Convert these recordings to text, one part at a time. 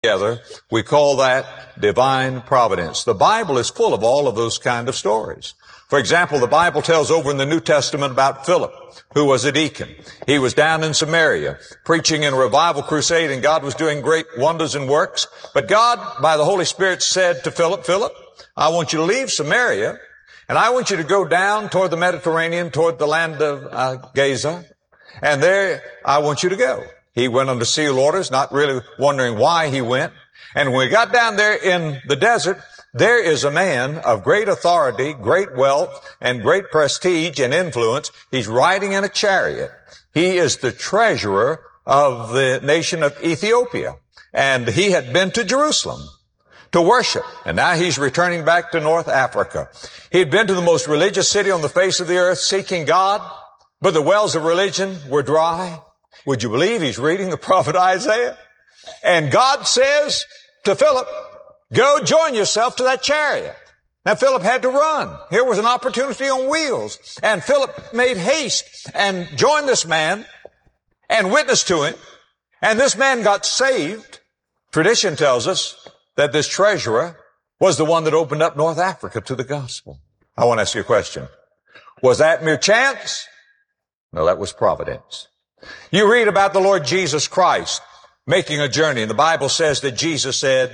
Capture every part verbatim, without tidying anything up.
together. We call that divine providence. The Bible is full of all of those kind of stories. For example, the Bible tells over in the New Testament about Philip, who was a deacon. He was down in Samaria preaching in a revival crusade, and God was doing great wonders and works. But God, by the Holy Spirit, said to Philip, Philip, I want you to leave Samaria, and I want you to go down toward the Mediterranean, toward the land of uh, Gaza, and there I want you to go. He went under seal orders, not really wondering why he went. And when we got down there in the desert, there is a man of great authority, great wealth, and great prestige and influence. He's riding in a chariot. He is the treasurer of the nation of Ethiopia. And he had been to Jerusalem to worship. And now he's returning back to North Africa. He had been to the most religious city on the face of the earth seeking God, but the wells of religion were dry. Would you believe he's reading the prophet Isaiah? And God says to Philip, go join yourself to that chariot. Now Philip had to run. Here was an opportunity on wheels. And Philip made haste and joined this man and witnessed to him. And this man got saved. Tradition tells us that this treasurer was the one that opened up North Africa to the gospel. I want to ask you a question. Was that mere chance? No, that was providence. You read about the Lord Jesus Christ making a journey, and the Bible says that Jesus said,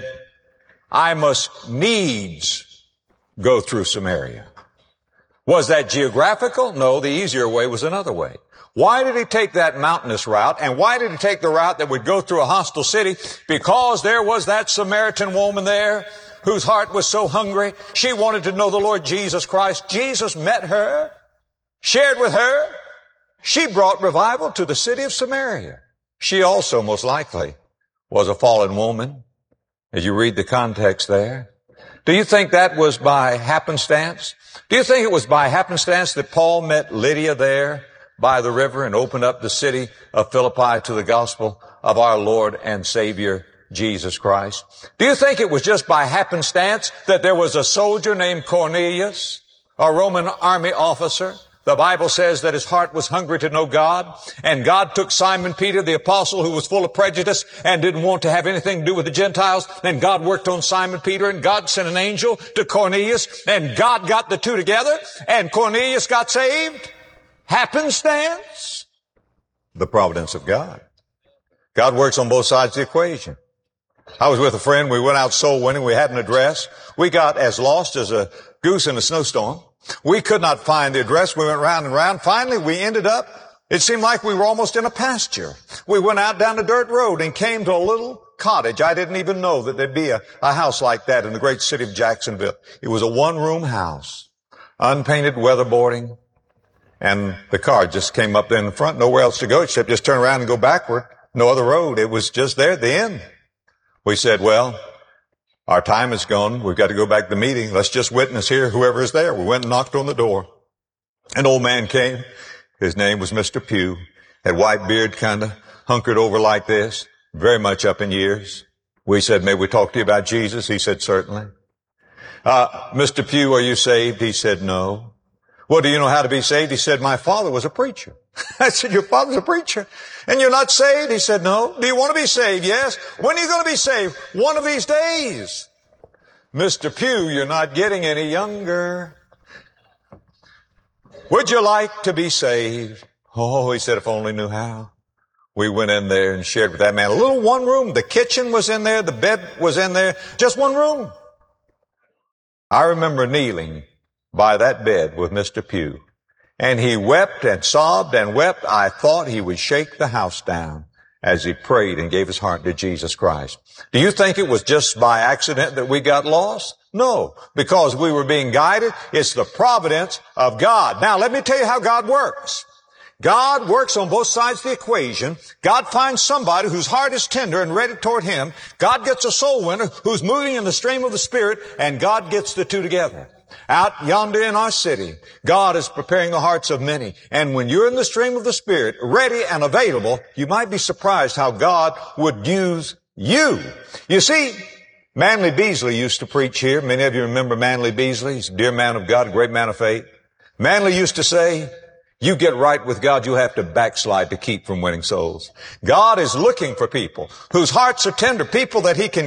I must needs go through Samaria. Was that geographical? No, the easier way was another way. Why did he take that mountainous route, and why did he take the route that would go through a hostile city? Because there was that Samaritan woman there whose heart was so hungry. She wanted to know the Lord Jesus Christ. Jesus met her, shared with her. She brought revival to the city of Samaria. She also, most likely, was a fallen woman, as you read the context there. Do you think that was by happenstance? Do you think it was by happenstance that Paul met Lydia there by the river and opened up the city of Philippi to the gospel of our Lord and Savior, Jesus Christ? Do you think it was just by happenstance that there was a soldier named Cornelius, a Roman army officer? The Bible says that his heart was hungry to know God, and God took Simon Peter, the apostle, who was full of prejudice and didn't want to have anything to do with the Gentiles. Then God worked on Simon Peter, and God sent an angel to Cornelius, and God got the two together, and Cornelius got saved. Happenstance? The providence of God. God works on both sides of the equation. I was with a friend. We went out soul winning. We had an address. We got as lost as a goose in a snowstorm. We could not find the address. We went round and round. Finally, we ended up, it seemed like we were almost in a pasture. We went out down the dirt road and came to a little cottage. I didn't even know that there'd be a, a house like that in the great city of Jacksonville. It was a one-room house, unpainted weatherboarding, and the car just came up there in the front. Nowhere else to go except just turn around and go backward. No other road. It was just there at the end. We said, well, our time is gone. We've got to go back to the meeting. Let's just witness here, whoever is there. We went and knocked on the door. An old man came. His name was Mister Pugh. Had white beard, kind of hunkered over like this, very much up in years. We said, may we talk to you about Jesus? He said, certainly. Uh, Mister Pugh, are you saved? He said, no. Well, do you know how to be saved? He said, my father was a preacher. I said, your father's a preacher, and you're not saved? He said, no. Do you want to be saved? Yes. When are you going to be saved? One of these days. Mister Pugh, you're not getting any younger. Would you like to be saved? Oh, he said, if I only knew how. We went in there and shared with that man. A little one room. The kitchen was in there. The bed was in there. Just one room. I remember kneeling by that bed with Mister Pugh. And he wept and sobbed and wept. I thought he would shake the house down as he prayed and gave his heart to Jesus Christ. Do you think it was just by accident that we got lost? No, because we were being guided. It's the providence of God. Now, let me tell you how God works. God works on both sides of the equation. God finds somebody whose heart is tender and ready toward Him. God gets a soul winner who's moving in the stream of the Spirit, and God gets the two together. Out yonder in our city, God is preparing the hearts of many. And when you're in the stream of the Spirit, ready and available, you might be surprised how God would use you. You see, Manly Beasley used to preach here. Many of you remember Manly Beasley. He's a dear man of God, a great man of faith. Manly used to say, you get right with God, you have to backslide to keep from winning souls. God is looking for people whose hearts are tender, people that He can